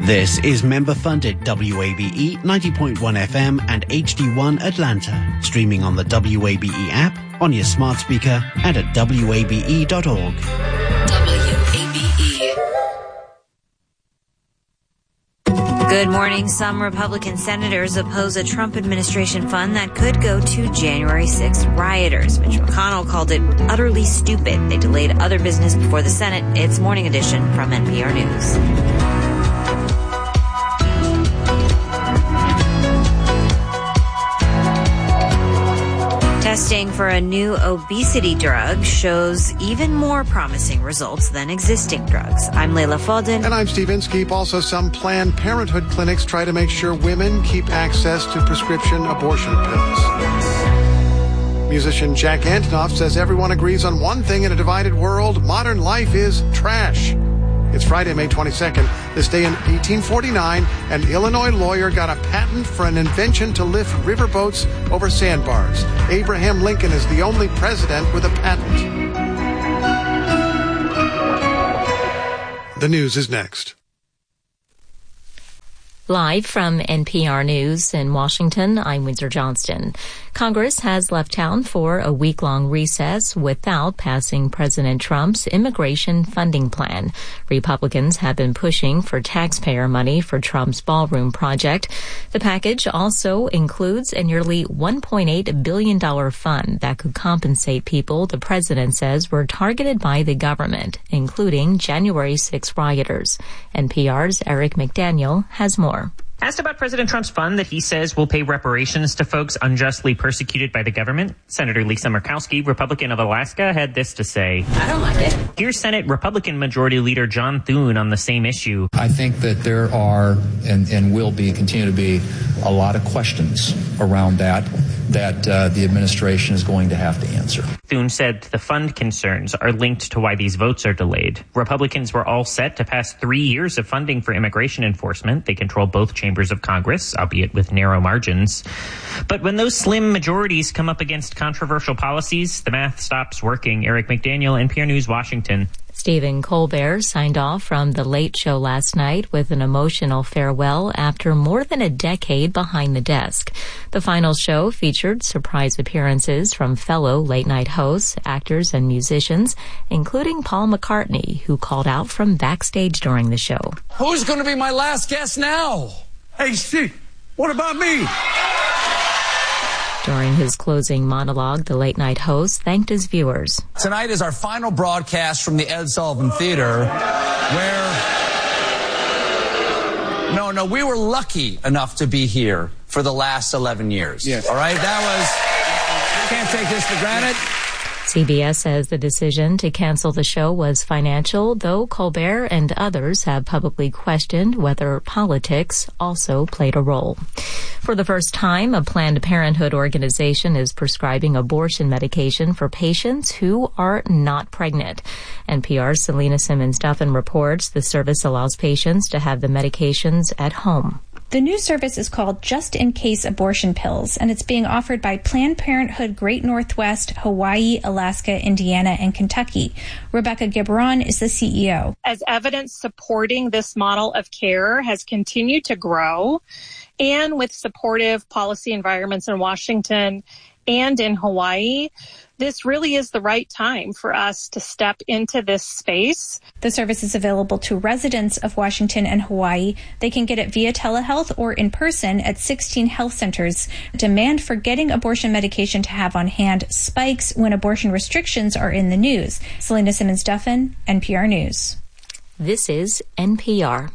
This is member-funded WABE 90.1 FM and HD1 Atlanta. Streaming on the WABE app, on your smart speaker, and at wabe.org. WABE. Good morning. Some Republican senators oppose a Trump administration fund that could go to January 6th rioters. Mitch McConnell called it utterly stupid. They delayed other business before the Senate. It's Morning Edition from NPR News. Testing for a new obesity drug shows even more promising results than existing drugs. I'm Leila Fadel. And I'm Steve Inskeep. Also, some Planned Parenthood clinics try to make sure women keep access to prescription abortion pills. Musician Jack Antonoff says everyone agrees on one thing in a divided world: modern life is trash. It's Friday, May 22nd. This day in 1849, an Illinois lawyer got a patent for an invention to lift riverboats over sandbars. Abraham Lincoln is the only president with a patent. The news is next. Live from NPR News in Washington, I'm Windsor Johnston. Congress has left town for a week-long recess without passing President Trump's immigration funding plan. Republicans have been pushing for taxpayer money for Trump's ballroom project. The package also includes a nearly $1.8 billion fund that could compensate people the president says were targeted by the government, including January 6 rioters. NPR's Eric McDaniel has more. Asked about President Trump's fund that he says will pay reparations to folks unjustly persecuted by the government, Senator Lisa Murkowski, Republican of Alaska, had this to say. I don't like it. Here's Senate Republican Majority Leader John Thune on the same issue. I think that there are and will be, continue to be, a lot of questions around that the administration is going to have to answer. Thune said the fund concerns are linked to why these votes are delayed. Republicans were all set to pass 3 years of funding for immigration enforcement. They control both chambers of Congress, albeit with narrow margins. But when those slim majorities come up against controversial policies, the math stops working. Eric McDaniel, NPR News, Washington. Stephen Colbert signed off from The Late Show last night with an emotional farewell after more than a decade behind the desk. The final show featured surprise appearances from fellow late-night hosts, actors, and musicians, including Paul McCartney, who called out from backstage during the show. Who's going to be my last guest now? Hey, Steve, what about me? During his closing monologue, the late-night host thanked his viewers. Tonight is our final broadcast from the Ed Sullivan Theater, where... No, we were lucky enough to be here for the last 11 years. Yes. All right? Can't take this for granted. CBS says the decision to cancel the show was financial, though Colbert and others have publicly questioned whether politics also played a role. For the first time, a Planned Parenthood organization is prescribing abortion medication for patients who are not pregnant. NPR's Selena Simmons-Duffin reports the service allows patients to have the medications at home. The new service is called Just In Case Abortion Pills, and it's being offered by Planned Parenthood Great Northwest, Hawaii, Alaska, Indiana, and Kentucky. Rebecca Gibron is the CEO. As evidence supporting this model of care has continued to grow, and with supportive policy environments in Washington and in Hawaii, this really is the right time for us to step into this space. The service is available to residents of Washington and Hawaii. They can get it via telehealth or in person at 16 health centers. Demand for getting abortion medication to have on hand spikes when abortion restrictions are in the news. Selena Simmons-Duffin, NPR News. This is NPR.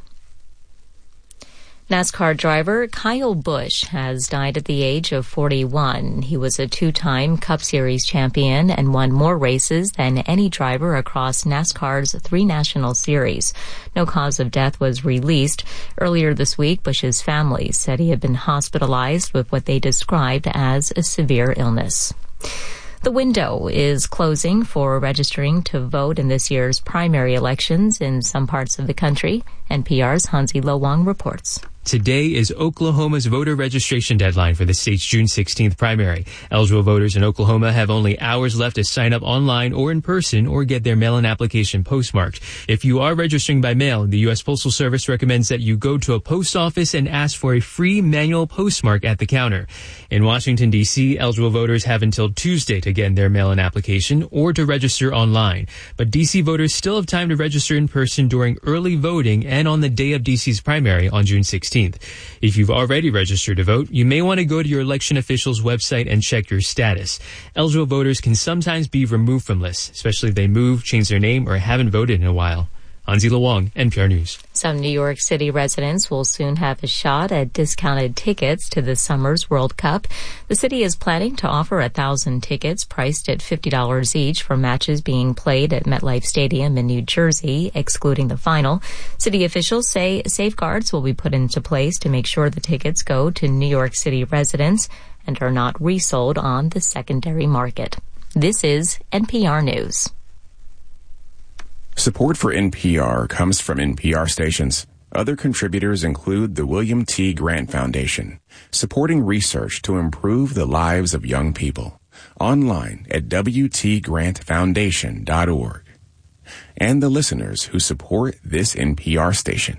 NASCAR driver Kyle Busch has died at the age of 41. He was a two-time Cup Series champion and won more races than any driver across NASCAR's 3 national series. No cause of death was released. Earlier this week, Busch's family said he had been hospitalized with what they described as a severe illness. The window is closing for registering to vote in this year's primary elections in some parts of the country. NPR's Hansi Lowang reports. Today is Oklahoma's voter registration deadline for the state's June 16th primary. Eligible voters in Oklahoma have only hours left to sign up online or in person or get their mail-in application postmarked. If you are registering by mail, the U.S. Postal Service recommends that you go to a post office and ask for a free manual postmark at the counter. In Washington, D.C., eligible voters have until Tuesday to get their mail-in application or to register online. But D.C. voters still have time to register in person during early voting and on the day of D.C.'s primary on June 16th. If you've already registered to vote, you may want to go to your election official's website and check your status. Eligible voters can sometimes be removed from lists, especially if they move, change their name, or haven't voted in a while. Anzila Wong, NPR News. Some New York City residents will soon have a shot at discounted tickets to this summer's World Cup. The city is planning to offer 1,000 tickets priced at $50 each for matches being played at MetLife Stadium in New Jersey, excluding the final. City officials say safeguards will be put into place to make sure the tickets go to New York City residents and are not resold on the secondary market. This is NPR News. Support for NPR comes from NPR stations. Other contributors include the William T. Grant Foundation, supporting research to improve the lives of young people. Online at wtgrantfoundation.org. And the listeners who support this NPR station.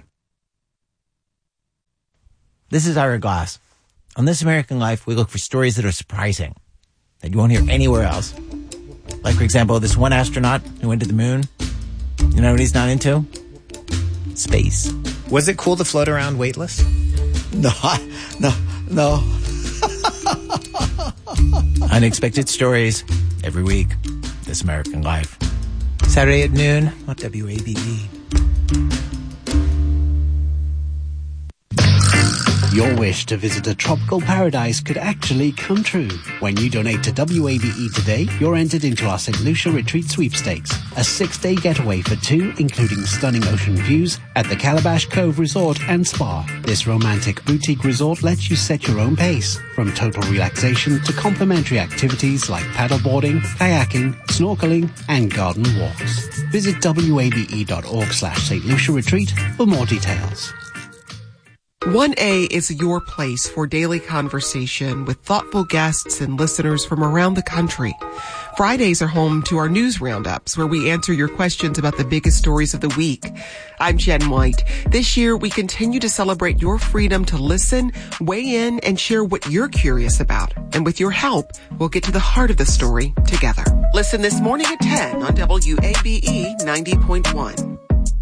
This is Ira Glass. On This American Life, we look for stories that are surprising, that you won't hear anywhere else. Like, for example, this one astronaut who went to the moon. You know what he's not into? Space. Was it cool to float around weightless? No. Unexpected stories every week. This American Life. Saturday at noon on WABE. Your wish to visit a tropical paradise could actually come true. When you donate to WABE today, you're entered into our St. Lucia Retreat Sweepstakes, a 6-day getaway for two, including stunning ocean views at the Calabash Cove Resort and Spa. This romantic boutique resort lets you set your own pace, from total relaxation to complimentary activities like paddleboarding, kayaking, snorkeling, and garden walks. Visit wabe.org/St. Lucia Retreat for more details. 1A is your place for daily conversation with thoughtful guests and listeners from around the country. Fridays are home to our news roundups, where we answer your questions about the biggest stories of the week. I'm Jen White. This year, we continue to celebrate your freedom to listen, weigh in, and share what you're curious about. And with your help, we'll get to the heart of the story together. Listen this morning at 10 on WABE 90.1.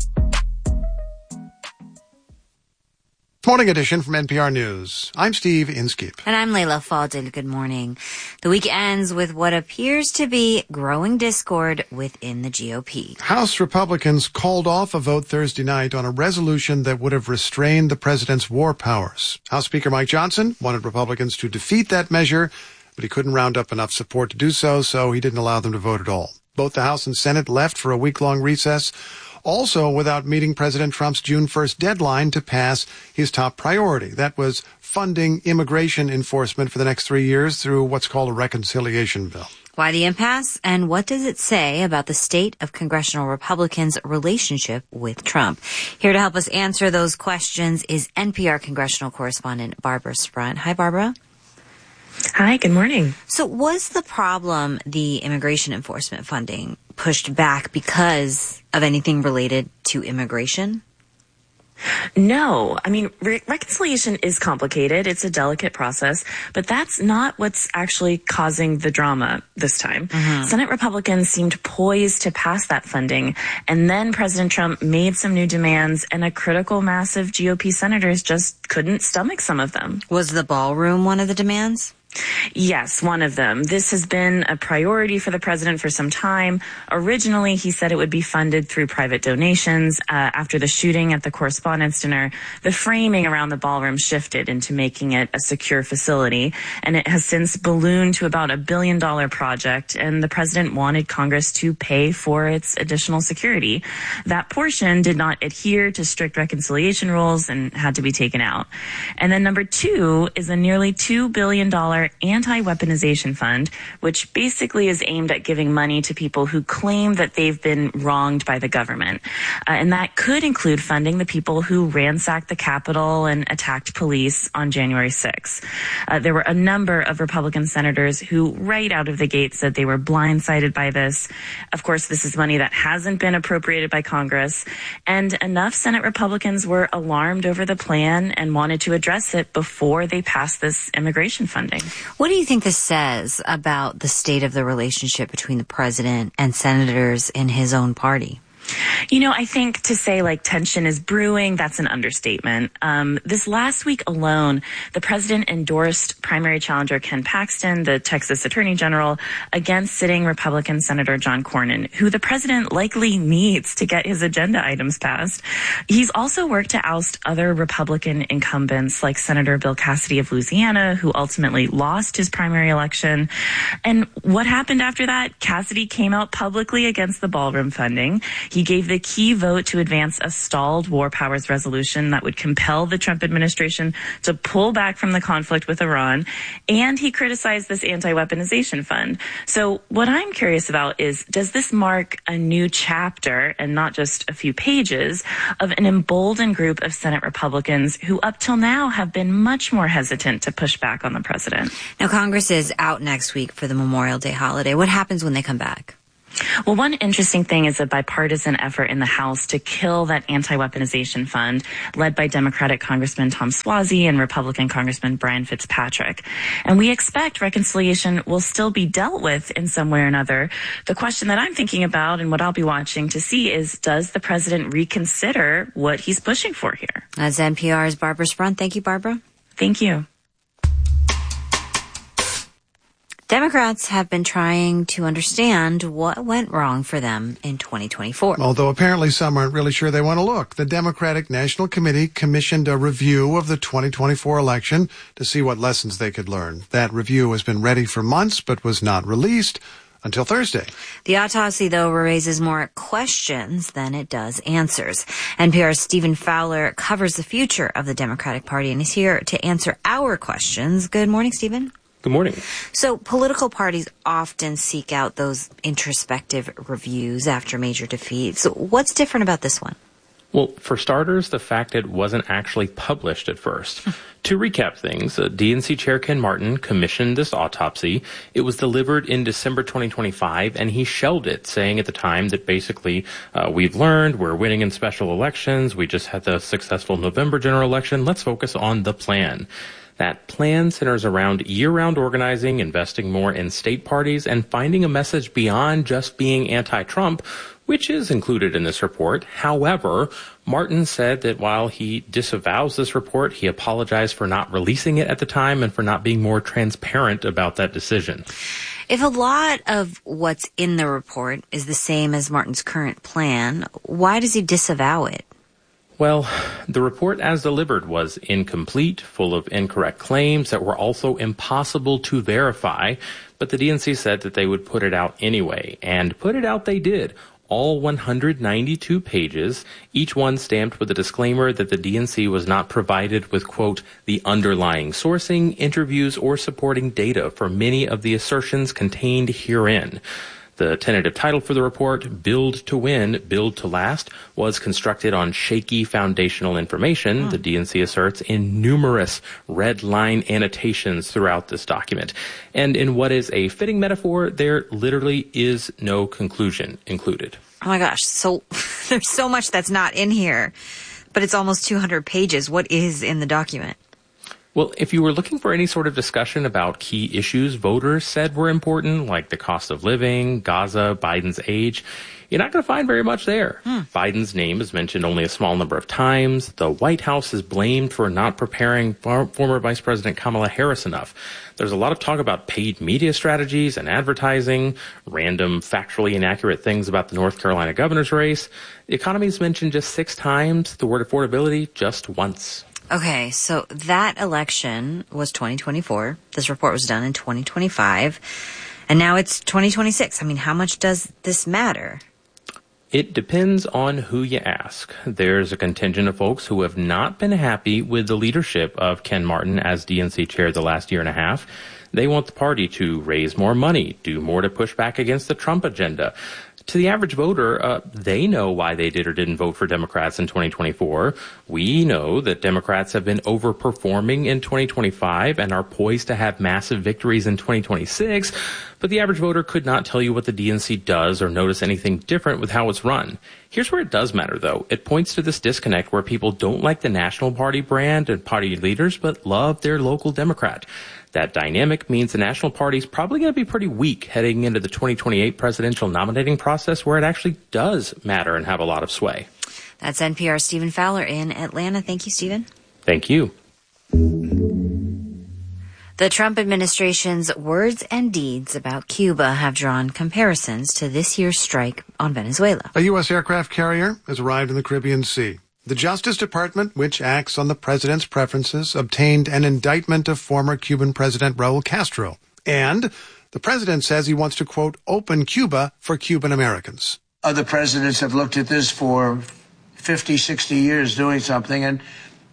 Morning edition from NPR News. I'm Steve Inskeep. And I'm Layla Fadil. Good morning. The week ends with what appears to be growing discord within the GOP. House Republicans called off a vote Thursday night on a resolution that would have restrained the president's war powers. House Speaker Mike Johnson wanted Republicans to defeat that measure, but he couldn't round up enough support to do so, so he didn't allow them to vote at all. Both the House and Senate left for a week-long recess, also without meeting President Trump's June 1st deadline to pass his top priority. That was funding immigration enforcement for the next 3 years through what's called a reconciliation bill. Why the impasse, and what does it say about the state of congressional Republicans' relationship with Trump? Here to help us answer those questions is NPR congressional correspondent Barbara Sprunt. Hi, Barbara. Hi, good morning. So was the problem the immigration enforcement funding pushed back because of anything related to immigration? No. I mean, reconciliation is complicated. It's a delicate process, but that's not what's actually causing the drama this time. Mm-hmm. Senate Republicans seemed poised to pass that funding, and then President Trump made some new demands, and a critical mass of GOP senators just couldn't stomach some of them. Was the ballroom one of the demands? Yes, one of them. This has been a priority for the president for some time. Originally, he said it would be funded through private donations. After the shooting at the Correspondents' Dinner, the framing around the ballroom shifted into making it a secure facility, and it has since ballooned to about $1 billion project, and the president wanted Congress to pay for its additional security. That portion did not adhere to strict reconciliation rules and had to be taken out. And then number two is a nearly $2 billion $1,000 anti-weaponization fund, which basically is aimed at giving money to people who claim that they've been wronged by the government. And that could include funding the people who ransacked the Capitol and attacked police on January 6th. There were a number of Republican senators who right out of the gate said they were blindsided by this. Of course, this is money that hasn't been appropriated by Congress, and enough Senate Republicans were alarmed over the plan and wanted to address it before they passed this immigration funding. What do you think this says about the state of the relationship between the president and senators in his own party? You know, I think to say like tension is brewing, that's an understatement. This last week alone, the president endorsed primary challenger Ken Paxton, the Texas Attorney General, against sitting Republican Senator John Cornyn, who the president likely needs to get his agenda items passed. He's also worked to oust other Republican incumbents like Senator Bill Cassidy of Louisiana, who ultimately lost his primary election. And what happened after that? Cassidy came out publicly against the ballroom funding. He gave the key vote to advance a stalled war powers resolution that would compel the Trump administration to pull back from the conflict with Iran. And he criticized this anti-weaponization fund. So what I'm curious about is, does this mark a new chapter, and not just a few pages, of an emboldened group of Senate Republicans who up till now have been much more hesitant to push back on the president? Now, Congress is out next week for the Memorial Day holiday. What happens when they come back? Well, one interesting thing is a bipartisan effort in the House to kill that anti-weaponization fund, led by Democratic Congressman Tom Suozzi and Republican Congressman Brian Fitzpatrick. And we expect reconciliation will still be dealt with in some way or another. The question that I'm thinking about and what I'll be watching to see is, does the president reconsider what he's pushing for here? That's NPR's Barbara Sprunt. Thank you, Barbara. Thank you. Democrats have been trying to understand what went wrong for them in 2024. Although apparently some aren't really sure they want to look. The Democratic National Committee commissioned a review of the 2024 election to see what lessons they could learn. That review has been ready for months but was not released until Thursday. The autopsy, though, raises more questions than it does answers. NPR's Stephen Fowler covers the future of the Democratic Party and is here to answer our questions. Good morning, Stephen. Good morning. So political parties often seek out those introspective reviews after major defeats. So what's different about this one? Well, for starters, the fact it wasn't actually published at first. To recap things, DNC Chair Ken Martin commissioned this autopsy. It was delivered in December 2025, and he shelved it, saying at the time that basically, we've learned, we're winning in special elections, we just had the successful November general election, let's focus on the plan. That plan centers around year-round organizing, investing more in state parties, and finding a message beyond just being anti-Trump, which is included in this report. However, Martin said that while he disavows this report, he apologized for not releasing it at the time and for not being more transparent about that decision. If a lot of what's in the report is the same as Martin's current plan, why does he disavow it? Well, the report as delivered was incomplete, full of incorrect claims that were also impossible to verify, but the DNC said that they would put it out anyway, and put it out they did. All 192 pages, each one stamped with a disclaimer that the DNC was not provided with, quote, the underlying sourcing, interviews, or supporting data for many of the assertions contained herein. The tentative title for the report, Build to Win, Build to Last, was constructed on shaky foundational information, the DNC asserts, in numerous red line annotations throughout this document. And in what is a fitting metaphor, there literally is no conclusion included. Oh my gosh, so there's so much that's not in here, but it's almost 200 pages. What is in the document? Well, if you were looking for any sort of discussion about key issues voters said were important, like the cost of living, Gaza, Biden's age, you're not going to find very much there. Biden's name is mentioned only a small number of times. The White House is blamed for not preparing former Vice President Kamala Harris enough. There's a lot of talk about paid media strategies and advertising, random factually inaccurate things about the North Carolina governor's race. The economy is mentioned just 6 times, the word affordability just once. Okay, so that election was 2024. This report was done in 2025. And now it's 2026. I mean, how much does this matter? It depends on who you ask. There's a contingent of folks who have not been happy with the leadership of Ken Martin as DNC chair the last year and a half. They want the party to raise more money, do more to push back against the Trump agenda. To the average voter, they know why they did or didn't vote for Democrats in 2024. We know that Democrats have been overperforming in 2025 and are poised to have massive victories in 2026. But the average voter could not tell you what the DNC does or notice anything different with how it's run. Here's where it does matter, though. It points to this disconnect where people don't like the national party brand and party leaders, but love their local Democrat. That dynamic means the national party is probably going to be pretty weak heading into the 2028 presidential nominating process, where it actually does matter and have a lot of sway. That's NPR's Stephen Fowler in Atlanta. Thank you, Stephen. Thank you. The Trump administration's words and deeds about Cuba have drawn comparisons to this year's strike on Venezuela. A U.S. aircraft carrier has arrived in the Caribbean Sea. The Justice Department, which acts on the president's preferences, obtained an indictment of former Cuban President Raul Castro. And the president says he wants to, quote, open Cuba for Cuban Americans. Other presidents have looked at this for 50, 60 years doing something, and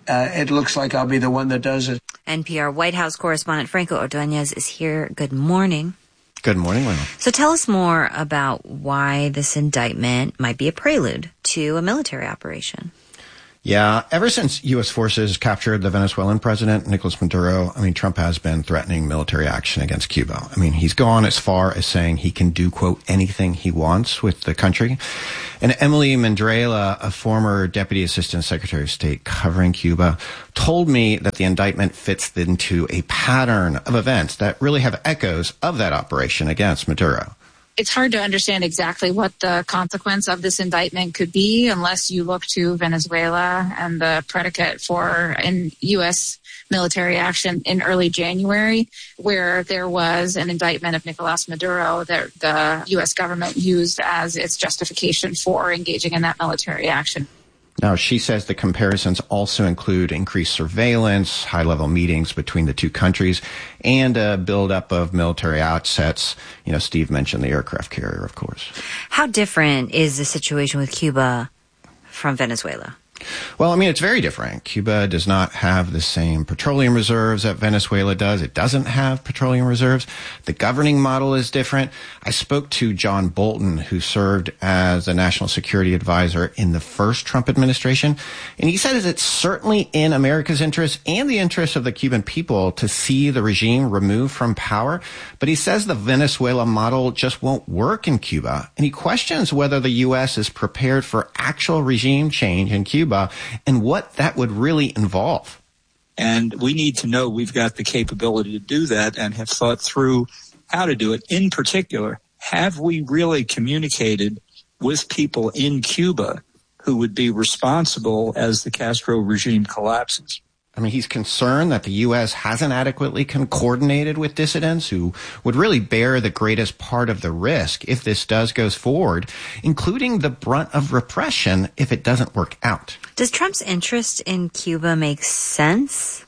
it looks like I'll be the one that does it. NPR White House correspondent Franco Ordonez is here. Good morning. Good morning, Lena. So tell us more about why this indictment might be a prelude to a military operation. Yeah, ever since U.S. forces captured the Venezuelan president, Nicolas Maduro, Trump has been threatening military action against Cuba. He's gone as far as saying he can do, quote, anything he wants with the country. And Emily Mandrela, a former Deputy Assistant Secretary of State covering Cuba, told me that the indictment fits into a pattern of events that really have echoes of that operation against Maduro. It's hard to understand exactly what the consequence of this indictment could be unless you look to Venezuela and the predicate for U.S. military action in early January, where there was an indictment of Nicolas Maduro that the U.S. government used as its justification for engaging in that military action. Now, she says the comparisons also include increased surveillance, high-level meetings between the two countries, and a buildup of military assets. Steve mentioned the aircraft carrier, of course. How different is the situation with Cuba from Venezuela? Well, it's very different. Cuba does not have the same petroleum reserves that Venezuela does. It doesn't have petroleum reserves. The governing model is different. I spoke to John Bolton, who served as a national security advisor in the first Trump administration, and he said it's certainly in America's interest and the interest of the Cuban people to see the regime removed from power. But he says the Venezuela model just won't work in Cuba, and he questions whether the U.S. is prepared for actual regime change in Cuba and what that would really involve. And we need to know we've got the capability to do that and have thought through how to do it. In particular, have we really communicated with people in Cuba who would be responsible as the Castro regime collapses? He's concerned that the U.S. hasn't adequately coordinated with dissidents who would really bear the greatest part of the risk if this does goes forward, including the brunt of repression if it doesn't work out. Does Trump's interest in Cuba make sense?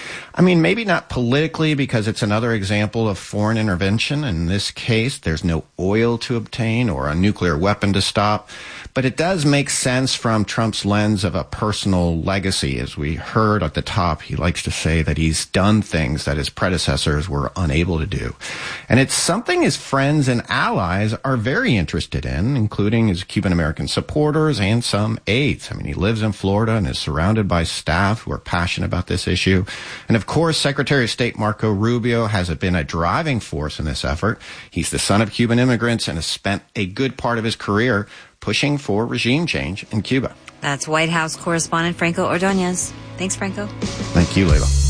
Maybe not politically, because it's another example of foreign intervention. In this case, there's no oil to obtain or a nuclear weapon to stop. But it does make sense from Trump's lens of a personal legacy. As we heard at the top, he likes to say that he's done things that his predecessors were unable to do. And it's something his friends and allies are very interested in, including his Cuban-American supporters and some aides. He lives in Florida and is surrounded by staff who are passionate about this issue. And of course, Secretary of State Marco Rubio has been a driving force in this effort. He's the son of Cuban immigrants and has spent a good part of his career pushing for regime change in Cuba. That's White House correspondent Franco Ordonez. Thanks, Franco. Thank you, Layla.